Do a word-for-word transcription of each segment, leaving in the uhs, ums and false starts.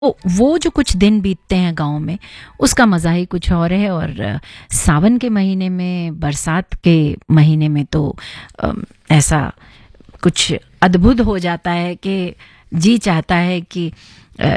तो वो जो कुछ दिन बीतते हैं गाँव में, उसका मज़ा ही कुछ और है। और अ, सावन के महीने में, बरसात के महीने में तो अम, ऐसा कुछ अद्भुत हो जाता है कि जी चाहता है कि अ,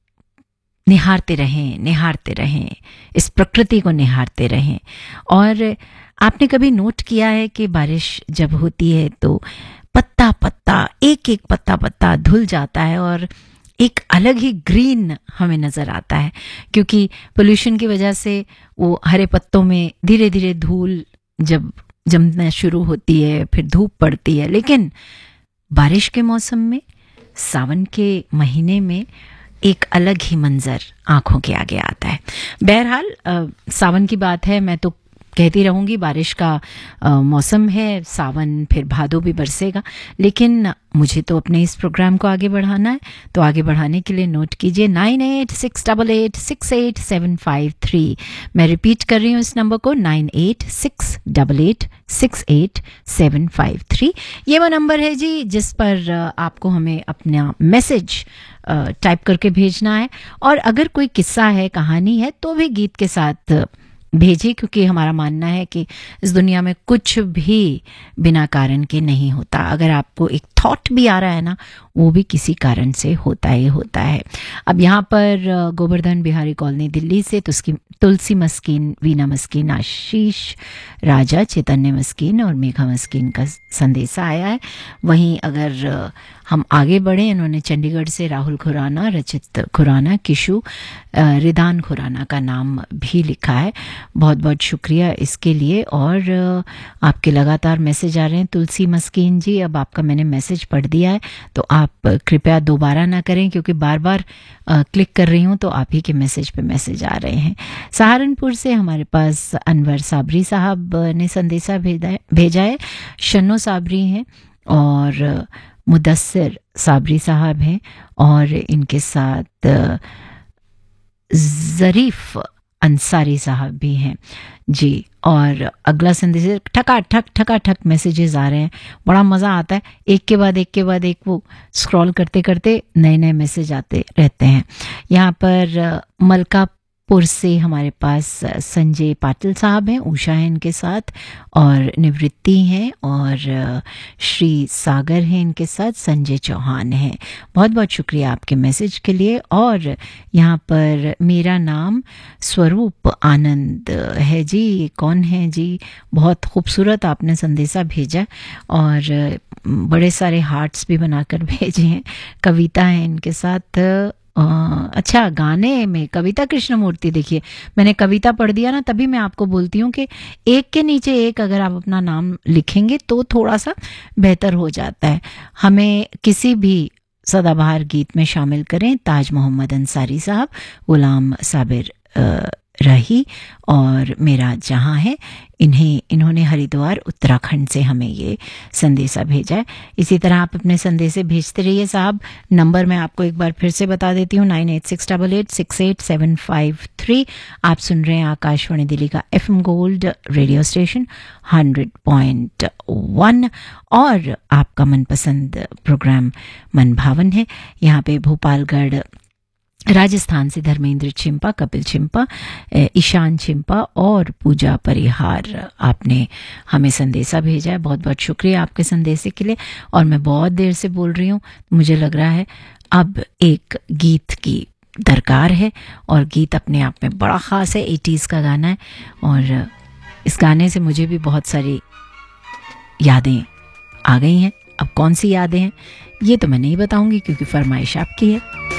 निहारते रहें, निहारते रहें, इस प्रकृति को निहारते रहें। और आपने कभी नोट किया है कि बारिश जब होती है तो पत्ता पत्ता, एक एक पत्ता पत्ता धुल जाता है और एक अलग ही ग्रीन हमें नज़र आता है, क्योंकि पोल्यूशन की वजह से वो हरे पत्तों में धीरे धीरे धूल जब जमना शुरू होती है, फिर धूप पड़ती है। लेकिन बारिश के मौसम में, सावन के महीने में एक अलग ही मंजर आंखों के आगे आता है। बहरहाल अ, सावन की बात है, मैं तो कहती रहूँगी, बारिश का अ, मौसम है, सावन फिर भादो भी बरसेगा। लेकिन मुझे तो अपने इस प्रोग्राम को आगे बढ़ाना है, तो आगे बढ़ाने के लिए नोट कीजिए nine eight six double eight six eight seven five three. मैं रिपीट कर रही हूँ इस नंबर को, nine eight six double eight six eight seven five three. ये वो नंबर है जी जिस पर अ, आपको हमें अपना मैसेज टाइप करके भेजना है। और अगर कोई किस्सा है, कहानी है, तो भी गीत के साथ भेजिए, क्योंकि हमारा मानना है कि इस दुनिया में कुछ भी बिना कारण के नहीं होता। अगर आपको एक थॉट भी आ रहा है ना, वो भी किसी कारण से होता ही होता है। अब यहाँ पर अ, गोवर्धन बिहारी कॉलोनी दिल्ली से तुस्की तुलसी मस्कीन, वीना मस्कीन, आशीष राजा, चैतन्य मस्कीन और मेघा मस्कीन का संदेशा आया है। वहीं अगर अ, हम आगे बढ़े, इन्होंने चंडीगढ़ से राहुल खुराना, रचित खुराना, किशु अ, रिदान खुराना का नाम भी लिखा है। बहुत बहुत शुक्रिया इसके लिए। और अ, आपके लगातार मैसेज आ रहे हैं तुलसी मस्कीन जी। अब आपका मैंने मैसेज पढ़ दिया है, तो आप कृपया दोबारा ना करें, क्योंकि बार बार अ, क्लिक कर रही हूँ तो आप ही के मैसेज पे मैसेज आ रहे हैं। सहारनपुर से हमारे पास अनवर साबरी साहब ने संदेशा भेजा है भेजा है शन्नो साबरी हैं और अ, मुदस्सिर साबरी साहब हैं, और इनके साथ अ, ज़रीफ अंसारी साहब भी हैं जी। और अगला संदेश, ठका ठक ठका ठक मैसेजेस आ रहे हैं, बड़ा मज़ा आता है, एक के बाद एक के बाद एक वो स्क्रॉल करते करते नए नए मैसेज आते रहते हैं। यहाँ पर अ, मलकापुर से हमारे पास अ, संजय पाटिल साहब हैं, उषा है इनके साथ, और निवृत्ति हैं, और अ, श्री सागर हैं इनके साथ, संजय चौहान हैं। बहुत बहुत शुक्रिया आपके मैसेज के लिए। और यहाँ पर मेरा नाम स्वरूप आनंद है जी। ये कौन है जी? बहुत खूबसूरत आपने संदेशा भेजा, और अ, बड़े सारे हार्ट्स भी बनाकर भेजे हैं। कविता है इनके साथ। अ, अच्छा, गाने में कविता कृष्णमूर्ति, देखिए मैंने कविता पढ़ दिया ना, तभी मैं आपको बोलती हूँ कि एक के नीचे एक अगर आप अपना नाम लिखेंगे तो थोड़ा सा बेहतर हो जाता है। हमें किसी भी सदाबहार गीत में शामिल करें। ताज मोहम्मद अंसारी साहब, गुलाम साबिर अ, रही और मेरा जहां है, इन्हें इन्होंने हरिद्वार उत्तराखंड से हमें ये संदेशा भेजा है। इसी तरह आप अपने संदेशे भेजते रहिए साहब। नंबर मैं आपको एक बार फिर से बता देती हूँ, nine eight six double eight six eight seven five three. आप सुन रहे हैं आकाशवाणी दिल्ली का F M gold radio station hundred point one, और आपका मनपसंद प्रोग्राम मन भावन है। यहाँ पे भोपालगढ़ राजस्थान से धर्मेंद्र चिंपा, कपिल चिंपा, ईशान चिंपा और पूजा परिहार आपने हमें संदेशा भेजा है। बहुत बहुत शुक्रिया आपके संदेशे के लिए। और मैं बहुत देर से बोल रही हूँ, मुझे लग रहा है अब एक गीत की दरकार है, और गीत अपने आप में बड़ा ख़ास है, एटीज़ का गाना है, और इस गाने से मुझे भी बहुत सारी यादें आ गई हैं। अब कौन सी यादें हैं ये तो मैं नहीं बताऊंगी, क्योंकि फरमाइश आपकी है।